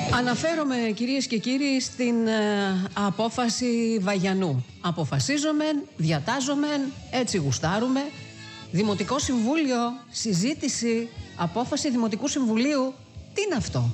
Αναφέρομαι, κυρίες και κύριοι, στην απόφαση Βαγιανού. Αποφασίζομεν, διατάζομεν, έτσι γουστάρουμε. Δημοτικό Συμβούλιο, συζήτηση, απόφαση Δημοτικού Συμβουλίου. Τι είναι αυτό?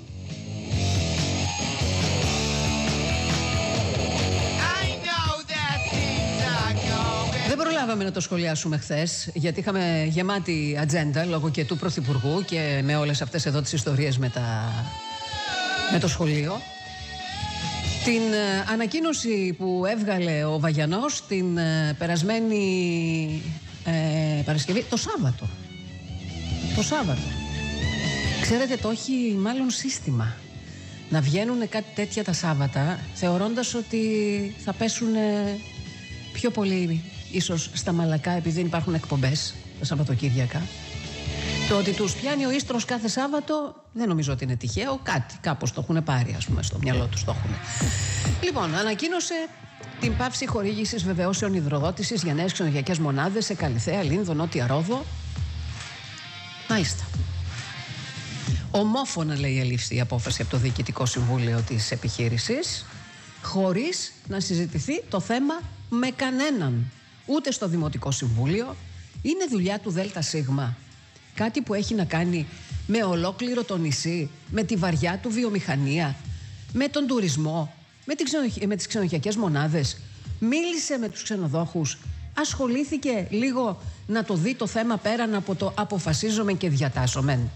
Δεν προλάβαμε να το σχολιάσουμε χθες, γιατί είχαμε γεμάτη ατζέντα λόγω και του Πρωθυπουργού και με όλες αυτές εδώ τις ιστορίες με το σχολείο. Την ανακοίνωση που έβγαλε ο Βαγιανός την περασμένη Παρασκευή, το Σάββατο. Ξέρετε, το έχει μάλλον σύστημα να βγαίνουν κάτι τέτοια τα Σάββατα, θεωρώντας ότι θα πέσουν πιο πολύ ίσως στα μαλακά, επειδή δεν υπάρχουν εκπομπές τα Σαββατοκύριακα. Το ότι τους πιάνει ο ίστρος κάθε Σάββατο δεν νομίζω ότι είναι τυχαίο. Κάπως το έχουν πάρει, ας πούμε, στο μυαλό τους το έχουν. Λοιπόν, ανακοίνωσε την πάυση χορήγησης βεβαιώσεων υδροδότησης για νέες ξενοδοχειακές μονάδες σε Καλιθέα, Λίνδο, Νότια Ρόδο. Μάλιστα. Ομόφωνα, λέει, ελήφθη η απόφαση από το Διοικητικό Συμβούλιο της επιχείρησης, χωρίς να συζητηθεί το θέμα με κανέναν. Ούτε στο Δημοτικό Συμβούλιο. Είναι δουλειά του ΔΣ. Κάτι που έχει να κάνει με ολόκληρο το νησί, με τη βαριά του βιομηχανία, με τον τουρισμό, με τις ξενοδοχειακές μονάδες. Μίλησε με τους ξενοδόχους, ασχολήθηκε λίγο να το δει το θέμα πέραν από το αποφασίζομεν και διατάσσομεν.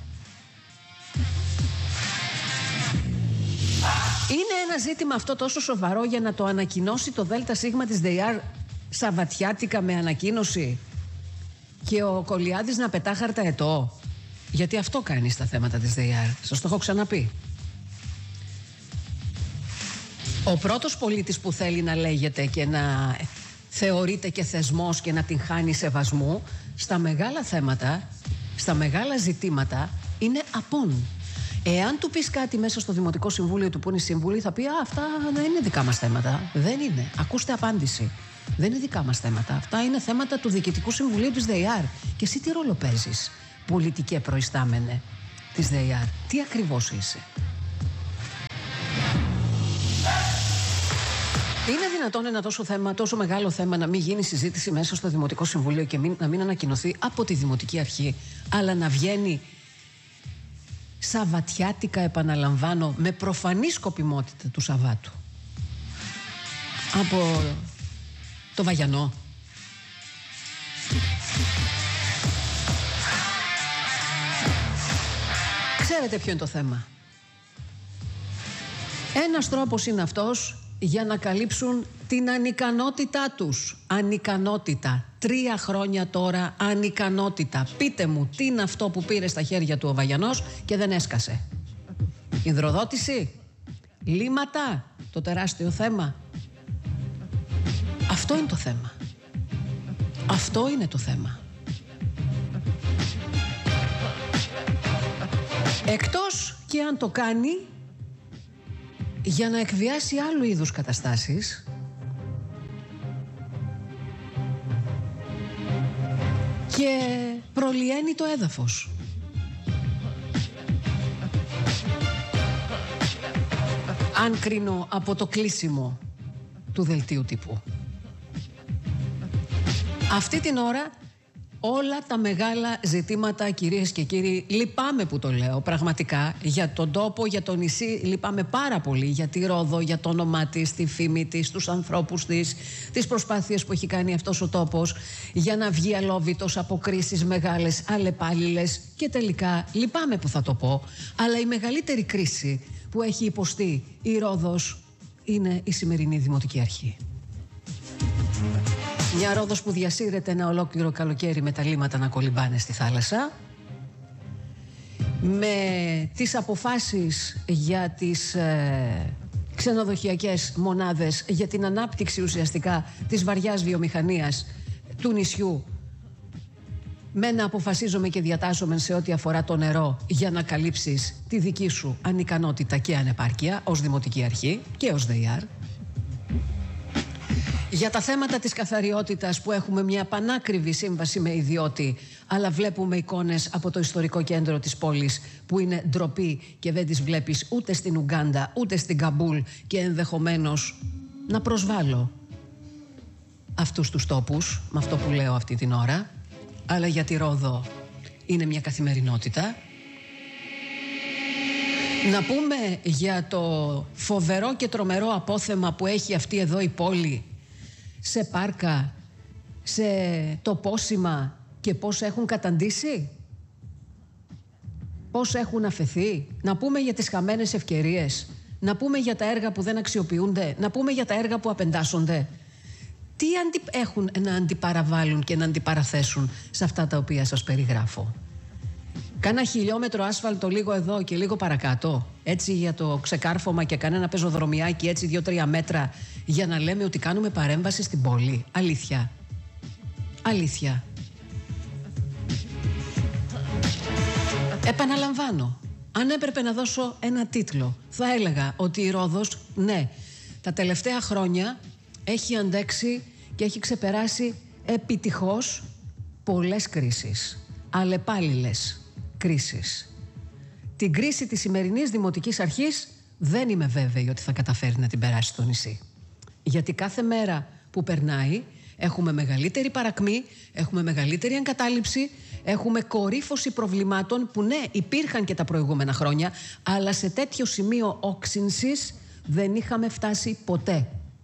Είναι ένα ζήτημα αυτό τόσο σοβαρό για να το ανακοινώσει το ΔΣ της ΔΕΙΑΡ σαββατιάτικα με ανακοίνωση και ο Κολιάδης να πετά χαρταετό? Γιατί αυτό κάνει στα θέματα της ΔΕΙΑΡ. Σας το έχω ξαναπεί. Ο πρώτος πολίτης που θέλει να λέγεται και να θεωρείται και θεσμός και να την χάνει σεβασμού στα μεγάλα θέματα, στα μεγάλα ζητήματα, είναι απόν. Εάν του πεις κάτι μέσα στο Δημοτικό Συμβούλιο του που είναι σύμβουλοι, θα πει αυτά δεν είναι δικά μας θέματα. Δεν είναι. Ακούστε απάντηση. Δεν είναι δικά μας θέματα. Αυτά είναι θέματα του Διοικητικού Συμβουλίου της ΔΕΙΑΡ. Και εσύ τι ρόλο παίζεις, πολιτικέ προϊστάμενε της ΔΕΙΑΡ? Τι ακριβώς είσαι? Είναι δυνατόν ένα τόσο μεγάλο θέμα να μην γίνει συζήτηση μέσα στο Δημοτικό Συμβούλιο και να μην ανακοινωθεί από τη Δημοτική Αρχή, αλλά να βγαίνει σαββατιάτικα, επαναλαμβάνω, με προφανή σκοπιμότητα του Σαββάτου από το Βαγιανό? Ξέρετε ποιο είναι το θέμα? Ένας τρόπος είναι αυτός για να καλύψουν την ανικανότητά τους. Ανικανότητα. 3 χρόνια τώρα ανικανότητα. Πείτε μου, τι είναι αυτό που πήρε στα χέρια του ο Βαγιανός και δεν έσκασε? Υδροδότηση? Λύματα? Το τεράστιο θέμα? Αυτό είναι το θέμα. Αυτό είναι το θέμα. Εκτός και αν το κάνει για να εκβιάσει άλλου είδους καταστάσεις και προλυαίνει το έδαφος. Αν κρίνω από το κλείσιμο του δελτίου τύπου. Αυτή την ώρα όλα τα μεγάλα ζητήματα, κυρίες και κύριοι, λυπάμαι που το λέω πραγματικά, για τον τόπο, για το νησί, λυπάμαι πάρα πολύ για τη Ρόδο, για το όνομά της, τη φήμη της, τους ανθρώπους της, τις προσπάθειες που έχει κάνει αυτός ο τόπος για να βγει αλόβητος από κρίσεις μεγάλες, αλλεπάλληλες, και τελικά λυπάμαι που θα το πω, αλλά η μεγαλύτερη κρίση που έχει υποστεί η Ρόδος είναι η σημερινή Δημοτική Αρχή. Μια Ρόδος που διασύρεται ένα ολόκληρο καλοκαίρι με τα λίμματα να κολυμπάνε στη θάλασσα, με τις αποφάσεις για τις ξενοδοχειακές μονάδες, για την ανάπτυξη ουσιαστικά της βαριάς βιομηχανίας του νησιού, με να αποφασίζομαι και διατάσσομαι σε ό,τι αφορά το νερό για να καλύψεις τη δική σου ανικανότητα και ανεπάρκεια ως Δημοτική Αρχή και ως ΔΕΙΑΡ. Για τα θέματα της καθαριότητας που έχουμε μια πανάκριβη σύμβαση με ιδιώτη, αλλά βλέπουμε εικόνες από το ιστορικό κέντρο της πόλης που είναι ντροπή και δεν τις βλέπεις ούτε στην Ουγκάντα ούτε στην Καμπούλ, και ενδεχομένως να προσβάλλω αυτούς τους τόπους με αυτό που λέω αυτή την ώρα, αλλά για τη Ρόδο είναι μια καθημερινότητα. Να πούμε για το φοβερό και τρομερό απόθεμα που έχει αυτή εδώ η πόλη σε πάρκα, σε τοπόσημα, και πώς έχουν καταντήσει, πώς έχουν αφαιθεί. Να πούμε για τις χαμένες ευκαιρίες, να πούμε για τα έργα που δεν αξιοποιούνται, να πούμε για τα έργα που απεντάσσονται. Τι έχουν να αντιπαραβάλουν και να αντιπαραθέσουν σε αυτά τα οποία σας περιγράφω? Κάνα χιλιόμετρο άσφαλτο λίγο εδώ και λίγο παρακάτω, έτσι για το ξεκάρφωμα, και κανένα πεζοδρομιάκι έτσι 2-3 μέτρα, για να λέμε ότι κάνουμε παρέμβαση στην πόλη? Αλήθεια? Αλήθεια? Επαναλαμβάνω, αν έπρεπε να δώσω ένα τίτλο, θα έλεγα ότι η Ρόδος, ναι, τα τελευταία χρόνια έχει αντέξει και έχει ξεπεράσει επιτυχώς πολλές κρίσεις, αλλεπάλληλες κρίσεις. Την κρίση της σημερινής Δημοτικής Αρχής δεν είμαι βέβαιη ότι θα καταφέρει να την περάσει στο νησί. Γιατί κάθε μέρα που περνάει έχουμε μεγαλύτερη παρακμή, έχουμε μεγαλύτερη εγκατάλειψη, έχουμε κορύφωση προβλημάτων που ναι, υπήρχαν και τα προηγούμενα χρόνια, αλλά σε τέτοιο σημείο όξυνσης δεν είχαμε φτάσει ποτέ.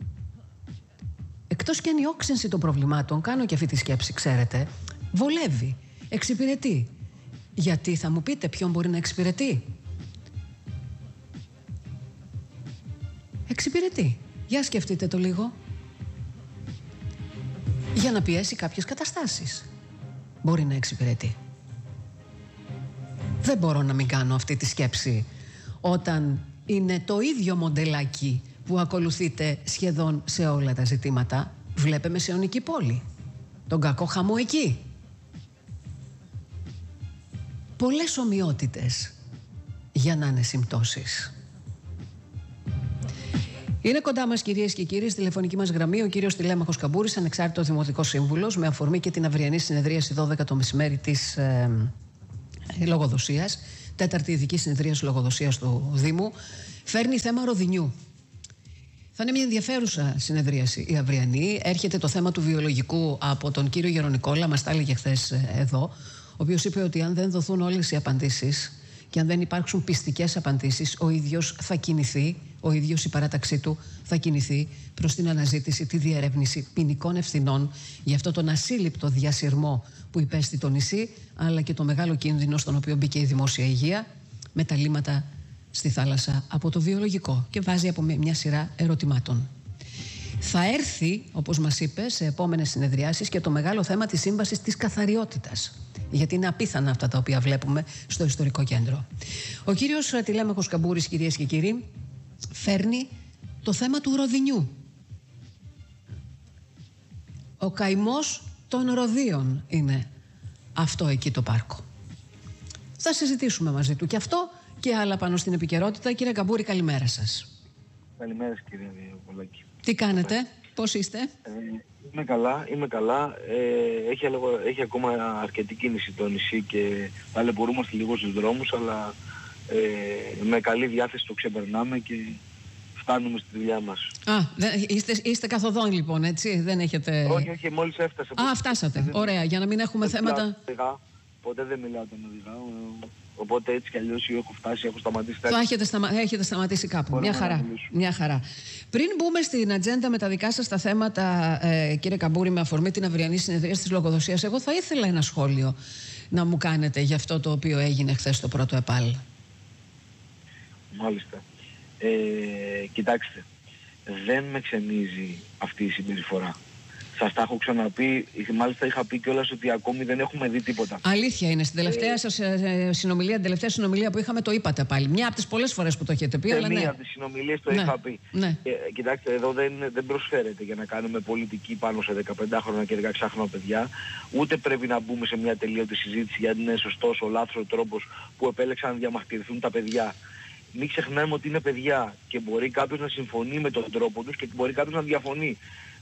Εκτός και αν η όξυνση των προβλημάτων, κάνω και αυτή τη σκέψη, ξέρετε, βολεύει, εξυπηρετεί. Γιατί θα μου πείτε ποιον μπορεί να εξυπηρετεί? Εξυπηρετεί. Για σκεφτείτε το λίγο. Για να πιέσει κάποιες καταστάσεις μπορεί να εξυπηρετεί. Δεν μπορώ να μην κάνω αυτή τη σκέψη όταν είναι το ίδιο μοντελάκι που ακολουθείτε σχεδόν σε όλα τα ζητήματα. Βλέπε Μεσαιωνική πόλη, τον κακό χαμό εκεί. Πολλές ομοιότητες για να είναι συμπτώσεις. Είναι κοντά μας, κυρίες και κύριοι, στη τηλεφωνική μας γραμμή ο κύριος Τηλέμαχος Καμπούρης, ανεξάρτητος δημοτικός σύμβουλος, με αφορμή και την αυριανή συνεδρίαση 12 το μεσημέρι της λογοδοσίας, τέταρτη ειδική συνεδρίαση λογοδοσίας του Δήμου. Φέρνει θέμα Ροδινιού. Θα είναι μια ενδιαφέρουσα συνεδρίαση η αυριανή. Έρχεται το θέμα του βιολογικού από τον κύριο Γερονικόλα, μας τα έλεγε χθες εδώ, ο οποίος είπε ότι αν δεν δοθούν όλες οι απαντήσεις και αν δεν υπάρξουν πιστικές απαντήσεις, ο ίδιος θα κινηθεί, ο ίδιος η παράταξή του θα κινηθεί προς την αναζήτηση, τη διερεύνηση ποινικών ευθυνών για αυτό τον ασύλληπτο διασυρμό που υπέστη το νησί, αλλά και το μεγάλο κίνδυνο στον οποίο μπήκε η δημόσια υγεία με τα λίμματα στη θάλασσα από το βιολογικό, και βάζει από μια σειρά ερωτημάτων. Θα έρθει, όπως μας είπε, σε επόμενες συνεδριάσεις και το μεγάλο θέμα της σύμβασης της καθαριότητας, γιατί είναι απίθανα αυτά τα οποία βλέπουμε στο ιστορικό κέντρο. Ο κύριος Τηλέμαχος Καμπούρης, κυρίες και κύριοι, φέρνει το θέμα του Ροδινιού. Ο καημός των Ροδίων είναι αυτό εκεί το πάρκο. Θα συζητήσουμε μαζί του και αυτό και άλλα πάνω στην επικαιρότητα. Κύριε Καμπούρη, καλημέρα σας. Καλημέρα, κύριε Πολάκη. Τι κάνετε, πώς είστε? Είμαι καλά. Έχει ακόμα αρκετή κίνηση το νησί και ταλαιπωρούμαστε λίγο στους δρόμους, αλλά με καλή διάθεση το ξεπερνάμε και φτάνουμε στη δουλειά μας. Είστε καθοδόν λοιπόν, έτσι, δεν έχετε... Όχι, μόλις έφτασα. Φτάσατε, ωραία, για να μην έχουμε θέματα... Ποτέ δεν μιλάω όταν οδηγάω, οπότε έτσι κι αλλιώς έχω φτάσει, έχω σταματήσει. Έχετε σταματήσει κάπου, μια χαρά. Πριν μπούμε στην ατζέντα με τα δικά σας τα θέματα, κύριε Καμπούρη, με αφορμή την αυριανή συνεδρία της λογοδοσίας, εγώ θα ήθελα ένα σχόλιο να μου κάνετε για αυτό το οποίο έγινε χθες στο πρώτο ΕΠΑΛ. Μάλιστα. Κοιτάξτε, δεν με ξενίζει αυτή η συμπεριφορά. Σας τα έχω ξαναπεί, μάλιστα είχα πει κιόλας ότι ακόμη δεν έχουμε δει τίποτα. Αλήθεια είναι, στην τελευταία σας συνομιλία, την τελευταία συνομιλία που είχαμε το είπατε πάλι. Μια από τις πολλές φορές που το έχετε πει, αλλά ναι. Μία από τις συνομιλίες το είχα πει. Ναι. Κοιτάξτε, εδώ δεν προσφέρεται για να κάνουμε πολιτική πάνω σε 15χρονα και 16χρονα παιδιά. Ούτε πρέπει να μπούμε σε μια τελείωτη συζήτηση για αν είναι σωστός ο λάθος ο τρόπος που επέλεξαν να διαμαρτυρηθούν τα παιδιά. Μην ξεχνάμε ότι είναι παιδιά και μπορεί κάποιος να συμφωνεί με τον τρόπο τους και μπορεί κάποιος να διαφωνεί.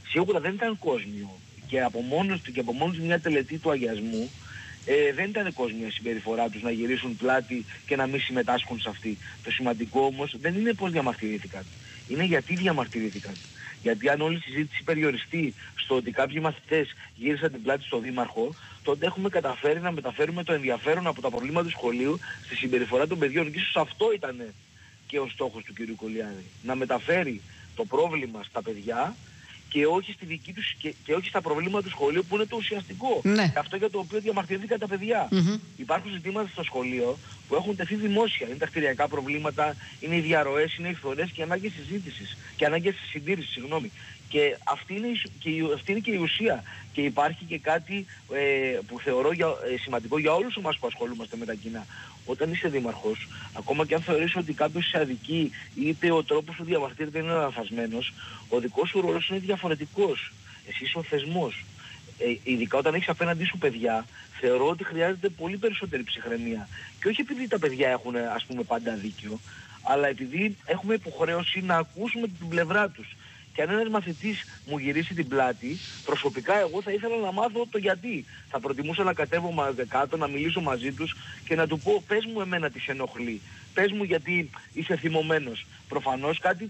σίγουρα δεν ήταν κόσμιο. Και από μόνος του μια τελετή του αγιασμού δεν ήταν κόσμια η συμπεριφορά τους να γυρίσουν πλάτη και να μην συμμετάσχουν σε αυτή. Το σημαντικό όμως δεν είναι πώς διαμαρτυρήθηκαν. Είναι γιατί διαμαρτυρήθηκαν. Γιατί αν όλη η συζήτηση περιοριστεί στο ότι κάποιοι μαθητές γύρισαν την πλάτη στον δήμαρχο, τότε έχουμε καταφέρει να μεταφέρουμε το ενδιαφέρον από τα προβλήματα του σχολείου στη συμπεριφορά των παιδιών. Και ίσως αυτό ήταν και ο στόχος του κ. Κολιάδη. Να μεταφέρει το πρόβλημα στα παιδιά και όχι στη δική τους, και όχι στα προβλήματα του σχολείου που είναι το ουσιαστικό. Ναι. Αυτό για το οποίο διαμαρτυρήθηκαν τα παιδιά. Υπάρχουν ζητήματα στο σχολείο που έχουν τεθεί δημόσια. Είναι τα κτηριακά προβλήματα, είναι οι διαρροές, είναι οι φθορές και ανάγκες συζήτησης και ανάγκες συντήρησης, συγγνώμη. Και αυτή είναι και η ουσία. Και υπάρχει και κάτι που θεωρώ σημαντικό για όλους εμάς που ασχολούμαστε με τα κοινά. Όταν είσαι δήμαρχος, ακόμα και αν θεωρείς ότι κάποιος σε αδικεί, είτε ο τρόπος που διαμαρτύρεται είναι λανθασμένος, ο δικός σου ρόλος είναι διαφορετικός. Εσύ είσαι ο θεσμός. Ειδικά όταν έχεις απέναντί σου παιδιά, θεωρώ ότι χρειάζεται πολύ περισσότερη ψυχραιμία. Και όχι επειδή τα παιδιά έχουν, ας πούμε, πάντα δίκιο, αλλά επειδή έχουμε υποχρέωση να ακούσουμε την πλευρά τους. Και αν ένας μαθητής μου γυρίσει την πλάτη, προσωπικά εγώ θα ήθελα να μάθω το γιατί. Θα προτιμούσα να κατέβω κάτω, να μιλήσω μαζί τους και να του πω, πες μου εμένα τι σε ενοχλεί. Πες μου γιατί είσαι θυμωμένος. Προφανώς κάτι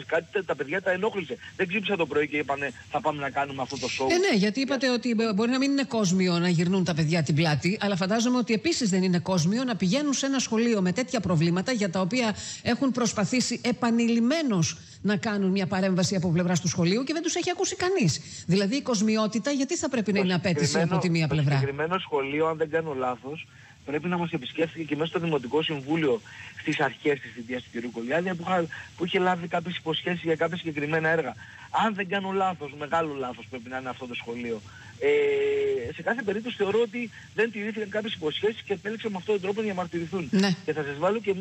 τα παιδιά τα ενόχλησε. Δεν ξύπνησα το πρωί και είπανε θα πάμε να κάνουμε αυτό το show. Ναι, γιατί είπατε ότι μπορεί να μην είναι κόσμιο να γυρνούν τα παιδιά την πλάτη, αλλά φαντάζομαι ότι επίσης δεν είναι κόσμιο να πηγαίνουν σε ένα σχολείο με τέτοια προβλήματα για τα οποία έχουν προσπαθήσει επανειλημμένως να κάνουν μια παρέμβαση από πλευράς του σχολείου και δεν τους έχει ακούσει κανείς. Δηλαδή η κοσμιότητα γιατί θα πρέπει να είναι απέτηση από τη μία πλευρά. Το συγκεκριμένο σχολείο, αν δεν κάνω λάθος, πρέπει να μας επισκέφθηκε και μέσα στο Δημοτικό Συμβούλιο στις αρχές της θητείας του κ. Κολιάδη που είχε λάβει κάποιες υποσχέσεις για κάποια συγκεκριμένα έργα. Αν δεν κάνω λάθος, μεγάλο λάθος πρέπει να είναι αυτό το σχολείο. Σε κάθε περίπτωση θεωρώ ότι δεν τηρήθηκαν κάποιες υποσχέσεις και επέλεξαν με αυτόν τον τρόπο να διαμαρτυρηθούν. Ναι. Και θα σας βάλω και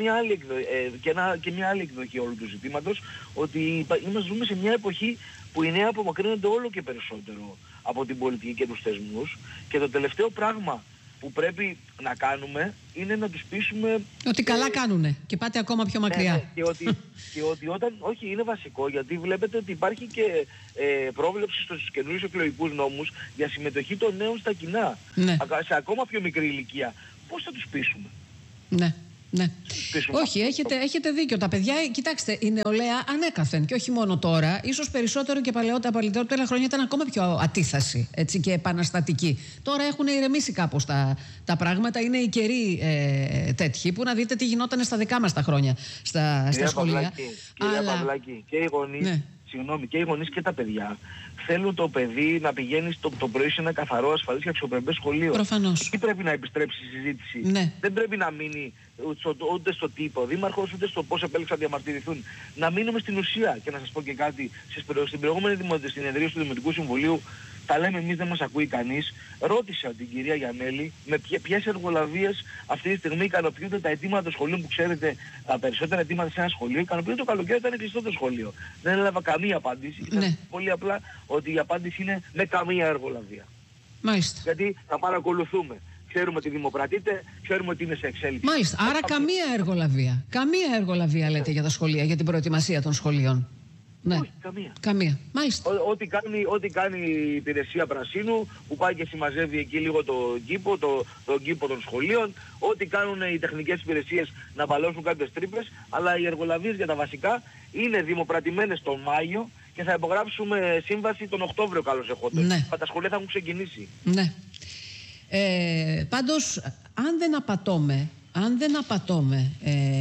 μια άλλη εκδοχή όλου του ζητήματος, ότι ζούμε σε μια εποχή που οι νέοι απομακρύνονται όλο και περισσότερο από την πολιτική και τους θεσμούς και το τελευταίο πράγμα που πρέπει να κάνουμε είναι να τους πείσουμε ότι καλά κάνουνε και πάτε ακόμα πιο μακριά. Ναι, και ότι όταν, όχι είναι βασικό, γιατί βλέπετε ότι υπάρχει και πρόβλεψη στους καινούριους εκλογικούς νόμους για συμμετοχή των νέων στα κοινά, ναι, σε ακόμα πιο μικρή ηλικία. Πώς θα τους πείσουμε? Ναι. Ναι. Όχι, έχετε δίκιο. Τα παιδιά, κοιτάξτε, η νεολαία ανέκαθεν και όχι μόνο τώρα. Ίσως περισσότερο και παλαιότερα χρόνια ήταν ακόμα πιο ατίθαση, έτσι, και επαναστατική. Τώρα έχουν ηρεμήσει κάπως τα πράγματα. Είναι οι καιροί τέτοιοι που να δείτε τι γινόταν στα δικά μας τα χρόνια στα σχολεία. Κυρία Παυλάκη, και οι γονείς, ναι, και οι γονείς και τα παιδιά θέλουν το παιδί να πηγαίνει το πρωί σε ένα καθαρό, ασφαλής και αξιοπρεπές σχολείο. Προφανώς. Εκεί πρέπει να επιστρέψει η συζήτηση. Ναι. Δεν πρέπει να μείνει ούτε στο τι είπε ο δήμαρχος, ούτε στο πώς επέλεξαν να διαμαρτυρηθούν. Να μείνουμε στην ουσία. Και να σας πω και κάτι. Στην προηγούμενη συνεδρία του Δημοτικού Συμβουλίου, τα λέμε εμείς, δεν μας ακούει κανείς. Ρώτησα την κυρία Γιαννέλη με ποιες εργολαβίες αυτή τη στιγμή ικανοποιούνται τα αιτήματα των σχολείων, που ξέρετε τα περισσότερα αιτήματα σε ένα σχολείο ικανοποιούνται το καλοκαίρι όταν είναι κλειστό το σχολείο. Δεν έλαβα καμία απάντηση. Ναι. Πολύ απλά ότι η απάντηση είναι με καμία εργολαβία. Μάλιστα. Γιατί θα παρακολουθούμε. Ξέρουμε ότι δημοκρατείται, ξέρουμε ότι είναι σε εξέλιξη. Μάλιστα. Άρα καμία εργολαβία. Καμία εργολαβία λέτε για τα σχολεία, για την προετοιμασία των σχολείων. Ναι. Όχι, καμία. Μάλιστα. Ό,τι κάνει η υπηρεσία Πρασίνου, που πάει και συμμαζεύει εκεί λίγο τον κήπο των σχολείων, ό,τι κάνουν οι τεχνικές υπηρεσίες να βαλώσουν κάποιες τρύπες, αλλά οι εργολαβίες για τα βασικά είναι δημοπρατημένες τον Μάιο και θα υπογράψουμε σύμβαση τον Οκτώβριο καλώς εχόντως. Ναι. Τα σχολεία θα έχουν ξεκινήσει. Ναι. Πάντως, αν δεν απατώμε,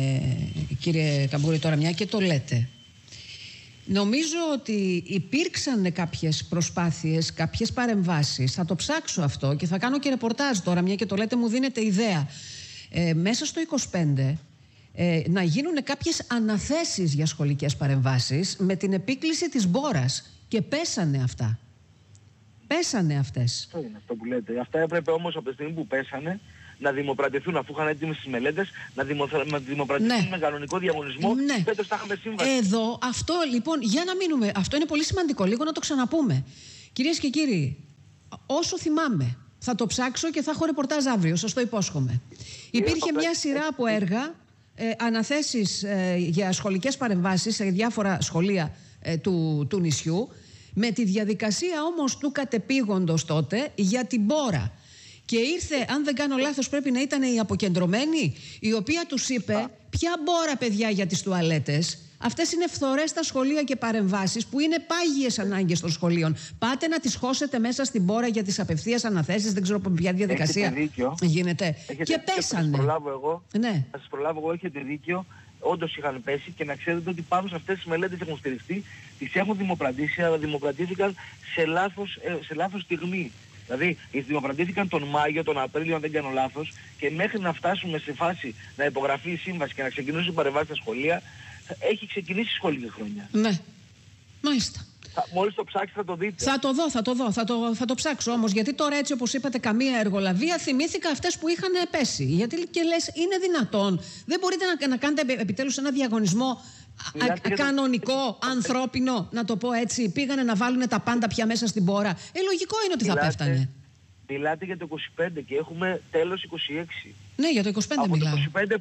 κύριε Καμπούρη, τώρα μια και το λέτε, νομίζω ότι υπήρξαν κάποιες προσπάθειες, κάποιες παρεμβάσεις. Θα το ψάξω αυτό και θα κάνω και ρεπορτάζ τώρα, μια και το λέτε, μου δίνετε ιδέα. Μέσα στο 25 να γίνουν κάποιες αναθέσεις για σχολικές παρεμβάσεις με την επίκληση της Μπόρας. Και πέσανε αυτά. Πέσανε αυτές. Αυτό είναι αυτό που λέτε. Αυτά έπρεπε όμως από τη στιγμή που πέσανε να δημοπρατηθούν, αφού είχαν έτοιμες τις μελέτες, να δημοπρατηθούν, ναι, με κανονικό διαγωνισμό. Ναι. Φέτος θα είχαμε σύμβαση. Εδώ, αυτό λοιπόν, για να μείνουμε, αυτό είναι πολύ σημαντικό, λίγο να το ξαναπούμε. Κυρίες και κύριοι, όσο θυμάμαι, θα το ψάξω και θα έχω ρεπορτάζ αύριο, σας το υπόσχομαι. Υπήρχε μια σειρά από έργα, αναθέσεις για σχολικές παρεμβάσεις σε διάφορα σχολεία του νησιού, Με τη διαδικασία όμως του κατεπήγοντος τότε για την Μπόρα. Και ήρθε, αν δεν κάνω λάθος, πρέπει να ήταν η αποκεντρωμένη, η οποία τους είπε: ποια Μπόρα, παιδιά, για τις τουαλέτες? Αυτές είναι φθορές στα σχολεία και παρεμβάσεις που είναι πάγιες ανάγκες των σχολείων. Πάτε να τις χώσετε μέσα στην Μπόρα για τις απευθείας αναθέσεις. Δεν ξέρω ποια διαδικασία γίνεται. Και πέσανε. Θα σας προλάβω εγώ. Ναι. Θα σας προλάβω εγώ, έχετε δίκιο. Όντως είχαν πέσει και να ξέρετε ότι πάνω σε αυτές τις μελέτες έχουν στηριχτεί, τις έχουν δημοπρατήσει, αλλά δημοπρατήθηκαν σε λάθος στιγμή. Δηλαδή, δημοπρατήθηκαν τον Μάιο, τον Απρίλιο, αν δεν κάνω λάθος, και μέχρι να φτάσουμε σε φάση να υπογραφεί η σύμβαση και να ξεκινήσουν οι παρεμβάσεις στα σχολεία, έχει ξεκινήσει η σχολική χρονιά. Ναι, μάλιστα. Μόλις το ψάξετε θα το δείτε. Θα το ψάξω όμως, γιατί τώρα, έτσι όπως είπατε, καμία εργολαβία, θυμήθηκα αυτές που είχαν πέσει. Γιατί και λες, είναι δυνατόν? Δεν μπορείτε να κάνετε επιτέλους ένα διαγωνισμό κανονικό, ανθρώπινο, να το πω έτσι? Πήγανε να βάλουν τα πάντα πια μέσα στην Μπόρα. Λογικό είναι ότι θα πέφτανε. Μιλάτε για το 25 και έχουμε τέλος 26. Ναι, για το 25 μιλάω. Από το 25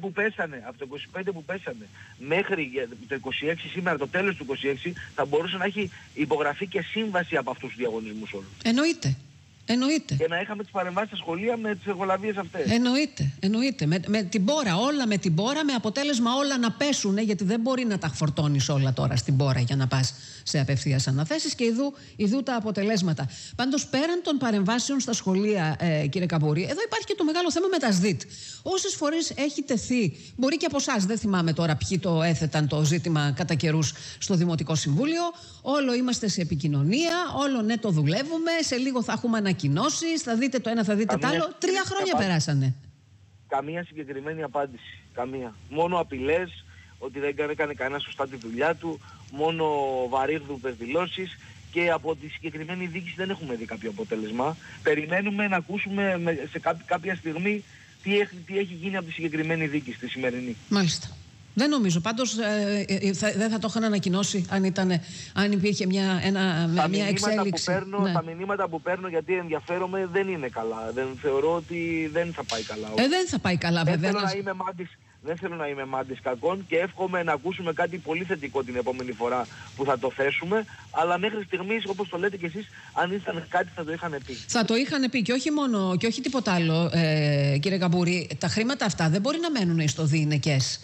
που πέσανε μέχρι το 26 σήμερα, το τέλος του 26, θα μπορούσε να έχει υπογραφεί και σύμβαση από αυτούς τους διαγωνισμούς όλους. Εννοείται. Και να είχαμε τις παρεμβάσεις στα σχολεία με τις εργολαβίες αυτές. Εννοείται. Με την Μπόρα, όλα με την Μπόρα, με αποτέλεσμα όλα να πέσουν, γιατί δεν μπορεί να τα φορτώνεις όλα τώρα στην Μπόρα για να πας σε απευθείας αναθέσεις, και ιδού τα αποτελέσματα. Πάντως, πέραν των παρεμβάσεων στα σχολεία, κύριε Καμπούρη, εδώ υπάρχει και το μεγάλο θέμα με τα ΣΔΙΤ. Όσες φορές έχει τεθεί, μπορεί και από εσάς, δεν θυμάμαι τώρα ποιοι το έθεταν το ζήτημα κατά καιρούς στο Δημοτικό Συμβούλιο, όλο είμαστε σε επικοινωνία, όλο ναι, το δουλεύουμε, σε λίγο θα έχουμε ανακοινώσεις, θα δείτε το ένα, θα δείτε το άλλο. 3 χρόνια περάσανε. Καμία συγκεκριμένη απάντηση. Καμία. Μόνο απειλές, ότι δεν έκανε κανένα σωστά τη δουλειά του, μόνο βαρύγδουπες δηλώσεις, και από τη συγκεκριμένη διοίκηση δεν έχουμε δει κάποιο αποτέλεσμα. Περιμένουμε να ακούσουμε σε κάποια στιγμή τι έχει γίνει από τη συγκεκριμένη διοίκηση, τη σημερινή. Μάλιστα. Δεν νομίζω. Πάντως δεν θα το είχαν ανακοινώσει αν υπήρχε μια εξέλιξη. Τα μηνύματα που παίρνω, γιατί ενδιαφέρομαι, δεν είναι καλά. Δεν θεωρώ ότι δεν θα πάει καλά. Δεν θα πάει καλά, βέβαια. Δεν θέλω να είμαι μάντης κακών και εύχομαι να ακούσουμε κάτι πολύ θετικό την επόμενη φορά που θα το θέσουμε. Αλλά μέχρι στιγμής, όπως το λέτε κι εσείς, αν ήταν κάτι θα το είχαν πει. Θα το είχαν πει, και όχι μόνο, και όχι τίποτα άλλο, κύριε Καμπούρη. Τα χρήματα αυτά δεν μπορεί να μένουν στο διηνεκές,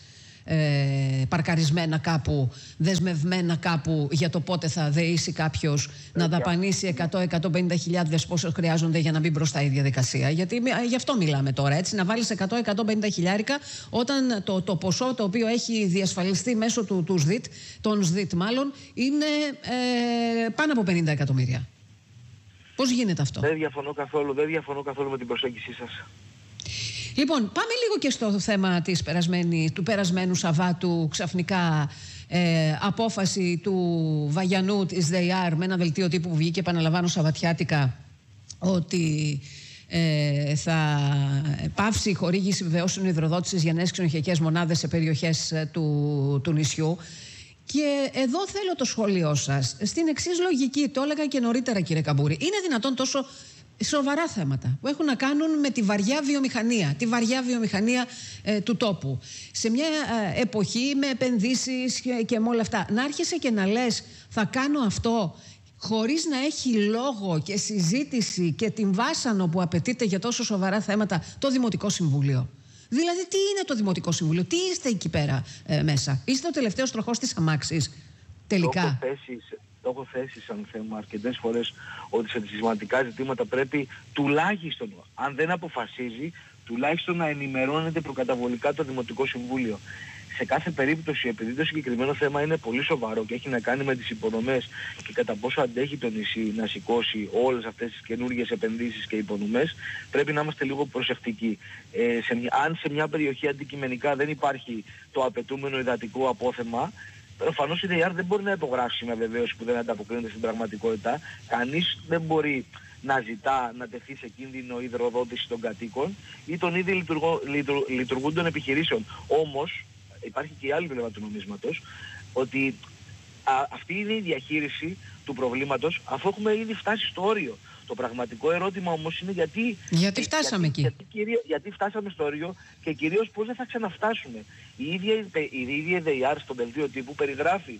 παρκαρισμένα κάπου, δεσμευμένα κάπου για το πότε θα δεήσει κάποιος να δαπανίσει 100-150 χιλιάδες, πόσο χρειάζονται για να μπει μπροστά η διαδικασία. Γιατί γι' αυτό μιλάμε τώρα, έτσι, να βάλεις 100-150 χιλιάρικα όταν το ποσό το οποίο έχει διασφαλιστεί μέσω του ΣΔΙΤ, των ΣΔΙΤ μάλλον, είναι πάνω από 50 εκατομμύρια. Πώς γίνεται αυτό? Δεν διαφωνώ καθόλου με την προσέγγιση σας. Λοιπόν, πάμε λίγο και στο θέμα του περασμένου Σαββάτου. Ξαφνικά απόφαση του Βαγιανού της ΔΕΙΑΡ με ένα δελτίο τύπου που βγήκε, επαναλαμβάνω, σαββατιάτικα, ότι θα πάυσει η χορήγηση βεβαιώσεων υδροδότησης για νέες ξενοδοχειακές μονάδες σε περιοχές του νησιού. Και εδώ θέλω το σχόλιο σας στην εξής λογική. Το έλεγα και νωρίτερα, κύριε Καμπούρη. Είναι δυνατόν τόσο σοβαρά θέματα που έχουν να κάνουν με τη βαριά βιομηχανία του τόπου, σε μια εποχή με επενδύσεις και με όλα αυτά, να άρχισε και να λες θα κάνω αυτό χωρίς να έχει λόγο και συζήτηση και την βάσανο που απαιτείται για τόσο σοβαρά θέματα το Δημοτικό Συμβούλιο? Δηλαδή, τι είναι το Δημοτικό Συμβούλιο, τι είστε εκεί πέρα μέσα? Είστε ο τελευταίος τροχός της αμάξης τελικά? Το έχω θέσει σαν θέμα αρκετές φορές, ότι σε σημαντικά ζητήματα πρέπει τουλάχιστον, αν δεν αποφασίζει, τουλάχιστον να ενημερώνεται προκαταβολικά το Δημοτικό Συμβούλιο. Σε κάθε περίπτωση, επειδή το συγκεκριμένο θέμα είναι πολύ σοβαρό και έχει να κάνει με τις υποδομές και κατά πόσο αντέχει το νησί να σηκώσει όλες αυτές τις καινούργιες επενδύσεις και υποδομές, πρέπει να είμαστε λίγο προσεκτικοί. Αν σε μια περιοχή αντικειμενικά δεν υπάρχει το απαιτούμενο υδατικό απόθεμα, προφανώς η ΔΕΙΑΡ δεν μπορεί να υπογράψει με βεβαίωση που δεν ανταποκρίνεται στην πραγματικότητα. Κανείς δεν μπορεί να ζητά να τεθεί σε κίνδυνο η υδροδότηση των κατοίκων ή των ήδη λειτουργούντων επιχειρήσεων. Όμως υπάρχει και η άλλη πλευρά του νομίσματος, ότι αυτή είναι η διαχείριση του προβλήματος αφού έχουμε ήδη φτάσει στο όριο. Το πραγματικό ερώτημα όμως είναι γιατί φτάσαμε εκεί. Γιατί φτάσαμε στο όριο και κυρίως πώς δεν θα ξαναφτάσουμε. Η ίδια η ΔΕΙΑΡ στο δελτίο τύπου περιγράφει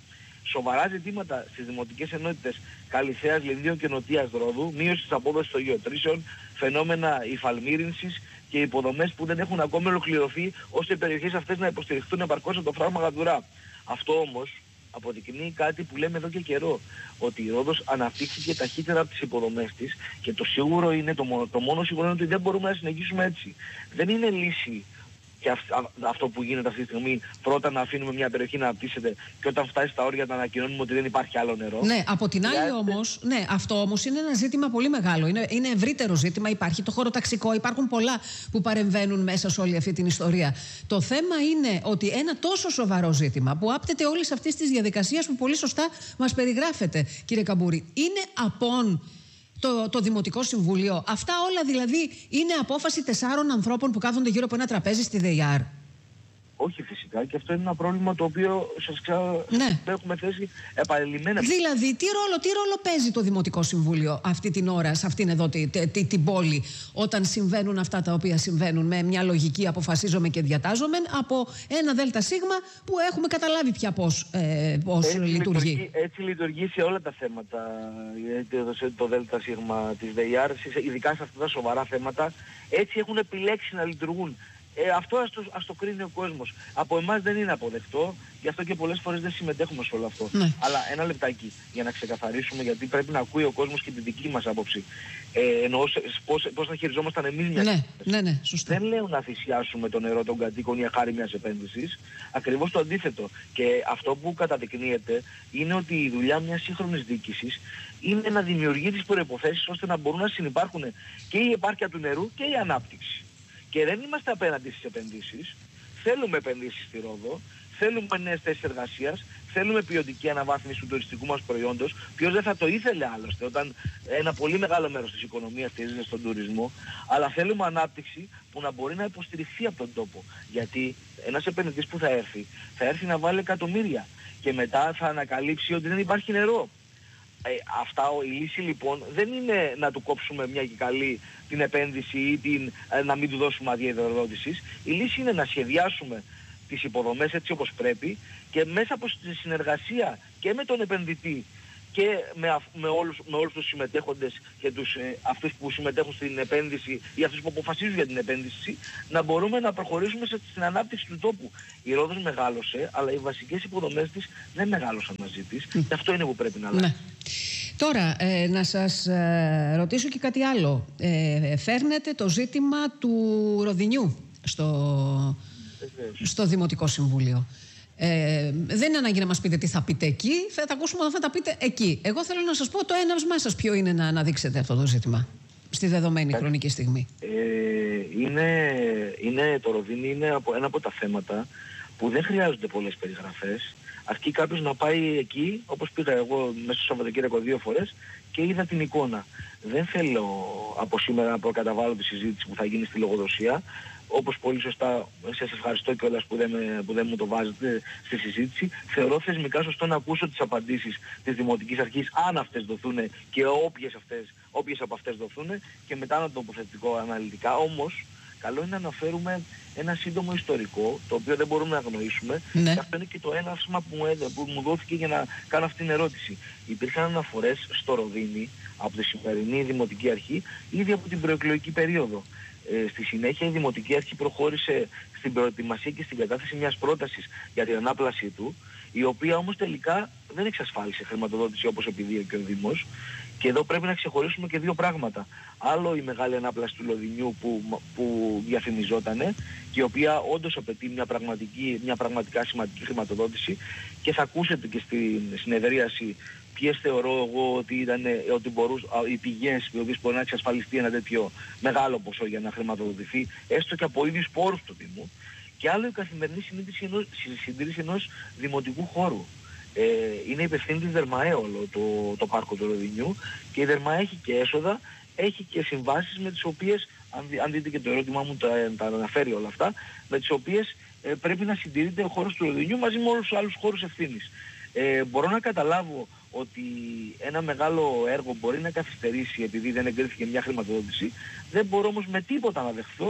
σοβαρά ζητήματα στις δημοτικές ενότητες Καλυθέας, Λινδίων και Νοτίας Ρόδου, μείωση της απόδοσης των γεωτρήσεων, φαινόμενα υφαλμύρινσης και υποδομές που δεν έχουν ακόμη ολοκληρωθεί ώστε οι περιοχές αυτές να υποστηριχθούν επαρκώς από το φράγμα Γαδουρά. Αυτό όμως αποδεικνύει κάτι που λέμε εδώ και καιρό, ότι η Ρόδος αναπτύχθηκε ταχύτερα από τις υποδομές της και το σίγουρο είναι, το μόνο σίγουρο είναι ότι δεν μπορούμε να συνεχίσουμε έτσι. Δεν είναι λύση και αυτό που γίνεται αυτή τη στιγμή, πρώτα να αφήνουμε μια περιοχή να αναπτύσσεται και όταν φτάσει στα όρια να ανακοινώνουμε ότι δεν υπάρχει άλλο νερό. Ναι, από την άλλη όμως, ναι, αυτό όμως είναι ένα ζήτημα πολύ μεγάλο. Είναι ευρύτερο ζήτημα. Υπάρχει το χωροταξικό, υπάρχουν πολλά που παρεμβαίνουν μέσα σε όλη αυτή την ιστορία. Το θέμα είναι ότι ένα τόσο σοβαρό ζήτημα που άπτεται όλης αυτής της διαδικασίας που πολύ σωστά μας περιγράφεται, κύριε Καμπούρη, είναι απόν το Δημοτικό Συμβούλιο. Αυτά όλα δηλαδή είναι απόφαση 4 ανθρώπων που κάθονται γύρω από ένα τραπέζι στη ΔΕΙΑΡ. Όχι φυσικά, και αυτό είναι ένα πρόβλημα το οποίο σας έχουμε θέσει επανειλημμένα. Δηλαδή, τι ρόλο παίζει το Δημοτικό Συμβούλιο αυτή την ώρα, σε αυτήν εδώ την πόλη, όταν συμβαίνουν αυτά τα οποία συμβαίνουν με μια λογική αποφασίζομαι και διατάζομαι από ένα ΔΣ που έχουμε καταλάβει πια πώς λειτουργεί. Έτσι λειτουργεί σε όλα τα θέματα το ΔΣ της ΔΕΙΑΡ, ειδικά σε αυτά τα σοβαρά θέματα. Έτσι έχουν επιλέξει να λειτουργούν. Αυτό ας το κρίνει ο κόσμος. Από εμάς δεν είναι αποδεκτό, γι' αυτό και πολλές φορές δεν συμμετέχουμε σε όλο αυτό. Ναι. Αλλά ένα λεπτάκι για να ξεκαθαρίσουμε, γιατί πρέπει να ακούει ο κόσμος και τη δική μας άποψη. Εννοώ πώς θα χειριζόμασταν εμείς μια κατάσταση. Ναι, σωστά. Δεν λέω να θυσιάσουμε το νερό των κατοίκων για χάρη μιας επένδυσης. Ακριβώς το αντίθετο. Και αυτό που καταδεικνύεται είναι ότι η δουλειά μιας σύγχρονης διοίκησης είναι να δημιουργεί τις προϋποθέσεις ώστε να μπορούν να συνυπάρχουν και η επάρκεια του νερού και η ανάπτυξη. Και δεν είμαστε απέναντι στις επενδύσεις. Θέλουμε επενδύσεις στη Ρόδο, θέλουμε νέες θέσεις εργασίας, θέλουμε ποιοτική αναβάθμιση του τουριστικού μας προϊόντος. Ποιος δεν θα το ήθελε άλλωστε, όταν ένα πολύ μεγάλο μέρος της οικονομίας στηρίζεται στον τουρισμό. Αλλά θέλουμε ανάπτυξη που να μπορεί να υποστηριχθεί από τον τόπο. Γιατί ένας επενδυτής που θα έρθει να βάλει εκατομμύρια και μετά θα ανακαλύψει ότι δεν υπάρχει νερό. Η λύση λοιπόν δεν είναι να του κόψουμε μια και καλή την επένδυση ή να μην του δώσουμε άδεια υδροδότησης. Η λύση είναι να σχεδιάσουμε τις υποδομές έτσι όπως πρέπει και μέσα από τη συνεργασία και με τον επενδυτή και με όλους τους συμμετέχοντες και αυτούς που συμμετέχουν στην επένδυση ή αυτούς που αποφασίζουν για την επένδυση, να μπορούμε να προχωρήσουμε στην ανάπτυξη του τόπου. Η Ρόδος μεγάλωσε, αλλά οι βασικές υποδομές της δεν μεγάλωσαν μαζί της και αυτό είναι που πρέπει να αλλάξει. Ναι. Τώρα, να σας ρωτήσω και κάτι άλλο. Φέρνετε το ζήτημα του Ροδινιού στο Δημοτικό Συμβούλιο. Δεν είναι ανάγκη να μας πείτε τι θα πείτε εκεί, θα τα ακούσουμε όταν θα τα πείτε εκεί. Εγώ θέλω να σας πω το έναυσμά σας ποιο είναι να αναδείξετε αυτό το ζήτημα στη δεδομένη χρονική στιγμή. Το Ροδίνι είναι ένα από τα θέματα που δεν χρειάζονται πολλές περιγραφές. Αρκεί κάποιος να πάει εκεί, όπως πήγα εγώ μέσα στο Σαββατοκύριακο 2 φορές και είδα την εικόνα. Δεν θέλω από σήμερα να προκαταβάλω τη συζήτηση που θα γίνει στη λογοδοσία. Όπως πολύ σωστά, σας ευχαριστώ κιόλας που δεν μου το βάζετε στη συζήτηση. Θεωρώ θεσμικά σωστό να ακούσω τις απαντήσεις της Δημοτικής Αρχής, αν αυτές δοθούν και όποιες από αυτές δοθούν, και μετά να τοποθετηθώ αναλυτικά. Όμως, καλό είναι να αναφέρουμε ένα σύντομο ιστορικό, το οποίο δεν μπορούμε να αγνοήσουμε. Ναι. Και αυτό είναι και το έναυσμα που μου δόθηκε για να κάνω αυτή την ερώτηση. Υπήρχαν αναφορές στο Ροδίνι από τη σημερινή Δημοτική Αρχή ήδη από την προεκλογική περίοδο. Στη συνέχεια η Δημοτική Αρχή προχώρησε στην προετοιμασία και στην κατάθεση μιας πρότασης για την ανάπλασή του, η οποία όμως τελικά δεν εξασφάλισε χρηματοδότηση όπως επιδίωκε ο Δήμος. Και εδώ πρέπει να ξεχωρίσουμε και δύο πράγματα. Άλλο η μεγάλη ανάπλαση του Ροδινιού που διαφημιζότανε και η οποία όντως απαιτεί μια πραγματικά σημαντική χρηματοδότηση, και θα ακούσετε και στην συνεδρίαση ποιες θεωρώ εγώ ότι μπορούν οι πηγές οι οποίες μπορεί να εξασφαλιστεί ένα τέτοιο μεγάλο ποσό για να χρηματοδοτηθεί, έστω και από ίδιους πόρους του Δήμου. Και άλλο η καθημερινή συντήρηση ενός δημοτικού χώρου. Είναι υπευθύνη της Δερμαέ όλο το πάρκο του Ροδινιού, και η Δερμαέ έχει και έσοδα, έχει και συμβάσεις με τις οποίες, αν δείτε και το ερώτημά μου τα αναφέρει όλα αυτά, με τις οποίες πρέπει να συντηρείται ο χώρος του Ροδινιού μαζί με όλους τους άλλους χώρους ευθύνης. Μπορώ να καταλάβω ότι ένα μεγάλο έργο μπορεί να καθυστερήσει επειδή δεν εγκρίθηκε μια χρηματοδότηση. Δεν μπορώ όμως με τίποτα να δεχθώ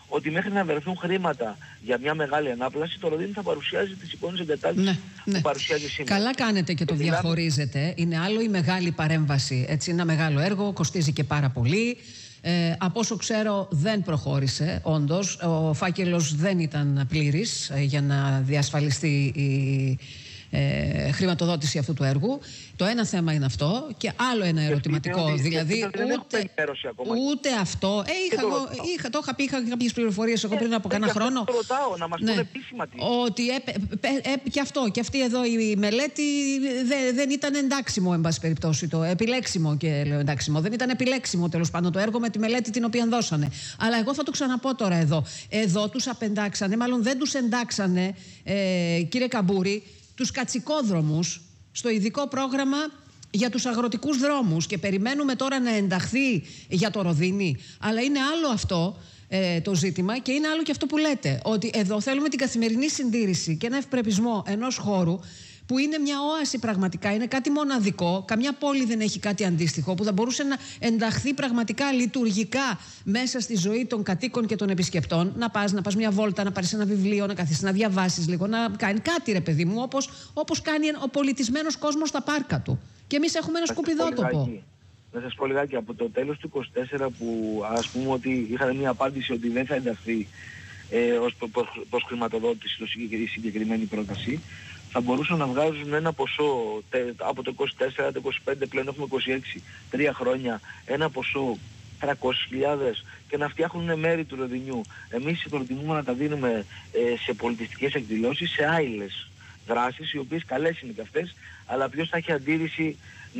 ότι μέχρι να βρεθούν χρήματα για μια μεγάλη ανάπλαση, το Ροδίνι θα παρουσιάζει τις εικόνες εγκατάλειψης που παρουσιάζει σήμερα. Καλά κάνετε και το διαχωρίζετε. Είναι άλλο η μεγάλη παρέμβαση. Έτσι, ένα μεγάλο έργο, κοστίζει και πάρα πολύ. Από όσο ξέρω δεν προχώρησε όντως. Ο φάκελος δεν ήταν πλήρης για να διασφαλιστεί η χρηματοδότηση αυτού του έργου. Το ένα θέμα είναι αυτό και άλλο ένα ερωτηματικό. Δηλαδή ούτε αυτό. Το είχα πει, είχα κάποιες πληροφορίες εγώ πριν από κανένα χρόνο. Το ρωτάω, να μας πούνε επίσημα τι. Ότι και αυτό, και αυτή εδώ η μελέτη δεν ήταν εντάξιμο, εν πάση περιπτώσει. Το επιλέξιμο, και λέω εντάξιμο. Δεν ήταν επιλέξιμο τέλος πάντων το έργο με τη μελέτη την οποία δώσανε. Αλλά εγώ θα το ξαναπώ τώρα εδώ. Εδώ τους απεντάξανε, μάλλον δεν τους εντάξανε, κύριε Καμπούρη, τους κατσικόδρομους στο ειδικό πρόγραμμα για τους αγροτικούς δρόμους και περιμένουμε τώρα να ενταχθεί για το Ροδίνι. Αλλά είναι άλλο αυτό το ζήτημα και είναι άλλο και αυτό που λέτε, ότι εδώ θέλουμε την καθημερινή συντήρηση και ένα ευπρεπισμό ενός χώρου που είναι μια όαση πραγματικά, είναι κάτι μοναδικό. Καμιά πόλη δεν έχει κάτι αντίστοιχο που θα μπορούσε να ενταχθεί πραγματικά λειτουργικά μέσα στη ζωή των κατοίκων και των επισκεπτών. Να πας μια βόλτα, να πάρεις ένα βιβλίο, να καθίσεις να διαβάσεις λίγο, να κάνει κάτι, ρε παιδί μου, όπως κάνει ο πολιτισμένος κόσμος στα πάρκα του. Και εμείς έχουμε ένα σκουπιδότοπο. Να σας πω λιγάκι, από το τέλος του 24 που ας πούμε ότι είχαν μια απάντηση ότι δεν θα ενταχθεί ως προς χρηματοδότηση η συγκεκριμένη πρόταση, θα μπορούσαν να βγάζουν ένα ποσό από το 24, το 25, πλέον έχουμε 26, 3 χρόνια, ένα ποσό 300.000 και να φτιάχνουν μέρη του Ροδινιού. Εμείς προτιμούμε να τα δίνουμε σε πολιτιστικές εκδηλώσεις, σε άειλες δράσεις, οι οποίες καλές είναι και αυτές, αλλά ποιος θα έχει αντίρρηση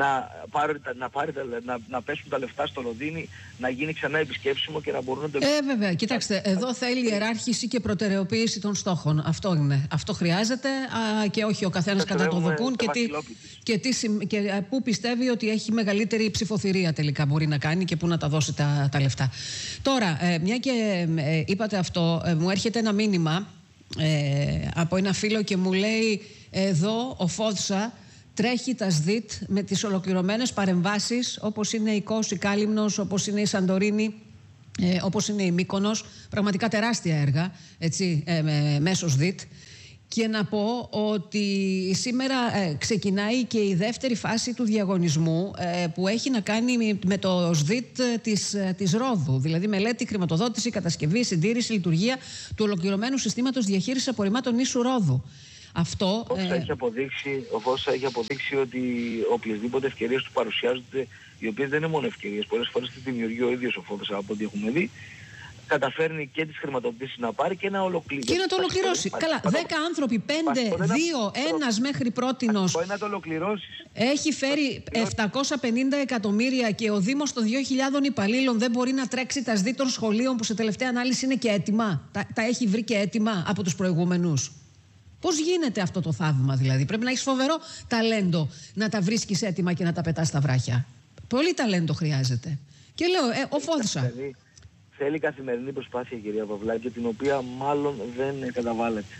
να πέσουν τα λεφτά στο Ροδίνι, να γίνει ξανά επισκέψιμο και να μπορούν να το... Βέβαια, κοιτάξτε, εδώ θέλει ιεράρχηση και προτεραιοποίηση των στόχων. Αυτό είναι. Αυτό χρειάζεται και όχι ο καθένας κατά το δοκούν και πού πιστεύει ότι έχει μεγαλύτερη ψηφοθυρία τελικά μπορεί να κάνει και πού να τα δώσει τα λεφτά. Τώρα, μια και είπατε αυτό, μου έρχεται ένα μήνυμα από ένα φίλο και μου λέει εδώ ο Φόντσα τρέχει τα ΣΔΙΤ με τις ολοκληρωμένες παρεμβάσεις όπως είναι η Κos, η Κάλυμνος, όπως είναι η Σαντορίνη, όπως είναι η Μύκονος, πραγματικά τεράστια έργα, έτσι, μέσω ΣΔΙΤ. Και να πω ότι σήμερα ξεκινάει και η δεύτερη φάση του διαγωνισμού που έχει να κάνει με το ΣΔΙΤ της Ρόδου. Δηλαδή μελέτη, χρηματοδότηση, κατασκευή, συντήρηση, λειτουργία του ολοκληρωμένου συστήματος διαχείρισης απορριμμάτων νήσου Ρόδου. Αυτό, ο Φόντσα έχει αποδείξει ότι οποιασδήποτε ευκαιρίες του παρουσιάζονται, οι οποίες δεν είναι μόνο ευκαιρίες, πολλές φορές τις δημιουργεί ο ίδιος ο Φόντσα από ό,τι έχουμε δει, καταφέρνει και τις χρηματοδοτήσεις να πάρει και να ολοκληρώσει. Και να το ολοκληρώσει. Καλά, 10 άνθρωποι, 5, 2, 1 μέχρι πρότινος. Αυτό είναι να το ολοκληρώσεις. Έχει φέρει 750 εκατομμύρια και ο Δήμος των 2.000 υπαλλήλων δεν μπορεί να τρέξει τα ΣΔΙΤ των σχολείων που σε τελευταία ανάλυση είναι και έτοιμα. Τα έχει βρει και έτοιμα από τους προηγούμενους. Πώς γίνεται αυτό το θαύμα, δηλαδή? Πρέπει να έχεις φοβερό ταλέντο να τα βρίσκεις έτοιμα και να τα πετάς στα βράχια. Πολύ ταλέντο χρειάζεται. Και λέω, ο Φόντσα. Θέλει καθημερινή προσπάθεια, κυρία Παυλάκη, την οποία μάλλον δεν καταβάλλεται.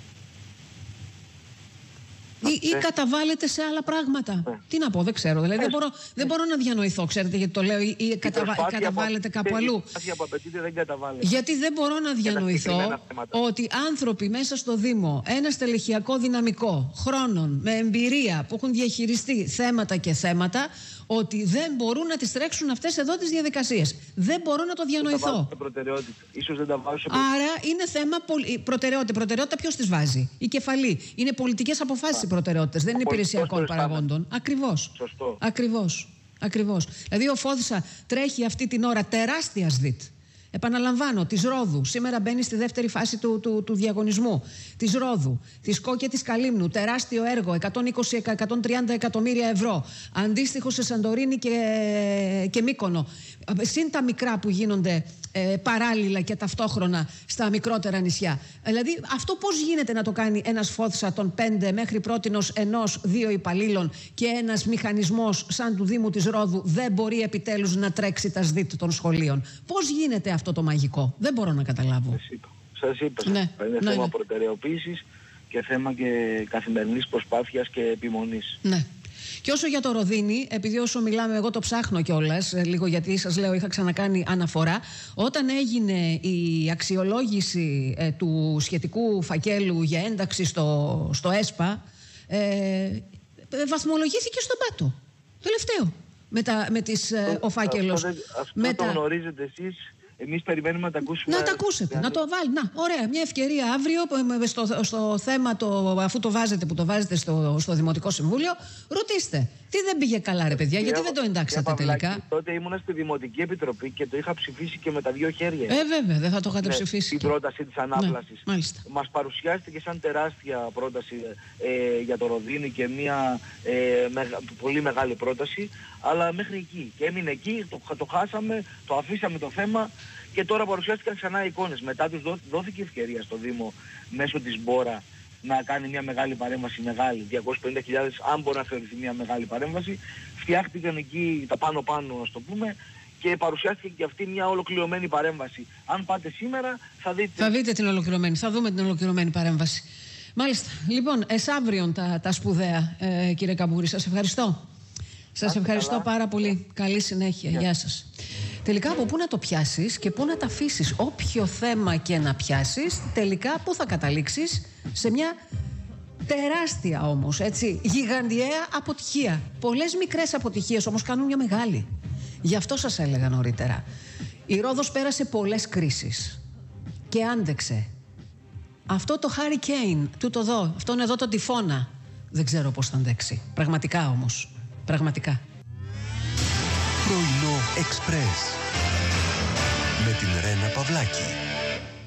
Ή καταβάλλεται σε άλλα πράγματα. Τι να πω, δεν ξέρω. Δηλαδή δεν μπορώ να διανοηθώ, ξέρετε, γιατί το λέω, ή καταβάλλεται κάπου αλλού. Γιατί δεν μπορώ να διανοηθώ ότι άνθρωποι μέσα στο Δήμο, ένα στελεχειακό δυναμικό χρόνων, με εμπειρία, που έχουν διαχειριστεί θέματα και θέματα, ότι δεν μπορούν να τις τρέξουν αυτές εδώ τις διαδικασίες. Δεν μπορώ να το διανοηθώ. Ίσως δεν τα βάζω. Άρα είναι θέμα προτεραιότητα. Προτεραιότητα ποιος τις βάζει? Η κεφαλή. Είναι πολιτικές αποφάσεις οι προτεραιότητες. Δεν είναι υπηρεσιακών παραγόντων. Ακριβώς. Σωστό. Ακριβώς. Δηλαδή ο Φόντσα τρέχει αυτή την ώρα τεράστια ΣΔΙΤ. Επαναλαμβάνω, της Ρόδου. Σήμερα μπαίνει στη δεύτερη φάση του διαγωνισμού. Της Ρόδου, της Κο και της Καλύμνου. Τεράστιο έργο, 120-130 εκατομμύρια ευρώ. Αντίστοιχο σε Σαντορίνη και Μύκονο. Συν τα μικρά που γίνονται παράλληλα και ταυτόχρονα στα μικρότερα νησιά. Δηλαδή, αυτό πώς γίνεται να το κάνει ένας Φόντσα των 5 μέχρι πρότινος 1-2 υπαλλήλων και ένας μηχανισμός σαν του Δήμου της Ρόδου δεν μπορεί επιτέλους να τρέξει τα ΣΔΙΤ των σχολείων? Πώς γίνεται αυτό το μαγικό? Δεν μπορώ να καταλάβω. Σας είπα. Είναι θέμα προτεραιοποίησης και θέμα και καθημερινής προσπάθειας και επιμονής. Ναι. Και όσο για το Ροδίνι, επειδή όσο μιλάμε, εγώ το ψάχνω κιόλας λίγο, γιατί σας λέω, είχα ξανακάνει αναφορά. Όταν έγινε η αξιολόγηση του σχετικού φακέλου για ένταξη στο ΕΣΠΑ, βαθμολογήθηκε στον πάτο. Τελευταίο. Ο φάκελος. Αυτό το γνωρίζετε εσείς. Εμείς περιμένουμε να τα ακούσουμε. Να τα ακούσετε, να το βάλει. Να, ωραία, μια ευκαιρία αύριο στο θέμα, αφού το βάζετε, που το βάζετε στο Δημοτικό Συμβούλιο, ρωτήστε. Τι δεν πήγε καλά, ρε παιδιά, γιατί δεν το εντάξατε τελικά? Τότε ήμουνα στη Δημοτική Επιτροπή και το είχα ψηφίσει και με τα 2 χέρια. Βέβαια, δεν θα το είχατε ψηφίσει. Την πρόταση της ανάπλασης. Ναι, μας παρουσιάστηκε σαν τεράστια πρόταση για το Ροδίνι και μια πολύ μεγάλη πρόταση, αλλά μέχρι εκεί. Και έμεινε εκεί, το χάσαμε, το αφήσαμε το θέμα. Και τώρα παρουσιάστηκαν ξανά εικόνες. Μετά τους δόθηκε ευκαιρία στο Δήμο μέσω της Μπόρα να κάνει μια μεγάλη παρέμβαση, μεγάλη, 250.000, αν μπορεί να θεωρηθεί μια μεγάλη παρέμβαση. Φτιάχτηκαν εκεί τα πάνω-πάνω, ας το πούμε, και παρουσιάστηκε και αυτή μια ολοκληρωμένη παρέμβαση. Αν πάτε σήμερα θα δείτε την ολοκληρωμένη, θα δούμε την ολοκληρωμένη παρέμβαση. Μάλιστα. Λοιπόν, εσαύριον τα σπουδαία, κύριε Καμπούρη. Σας ευχαριστώ. Σας ευχαριστώ πάρα πολύ. Καλή συνέχεια. Γεια σας. Τελικά από πού να το πιάσεις και πού να τα αφήσεις? Όποιο θέμα και να πιάσεις, τελικά πού θα καταλήξεις? Σε μια τεράστια όμως, έτσι, γιγαντιαία αποτυχία. Πολλές μικρές αποτυχίες όμως κάνουν μια μεγάλη. Γι' αυτό σας έλεγα νωρίτερα. Η Ρόδος πέρασε πολλές κρίσεις και άντεξε. Αυτό το hurricane, αυτόν εδώ τον τυφώνα, δεν ξέρω πώς θα αντέξει. Πραγματικά όμως. Πραγματικά. Πρωινό Εξπρές με την Ρένα Παυλάκη.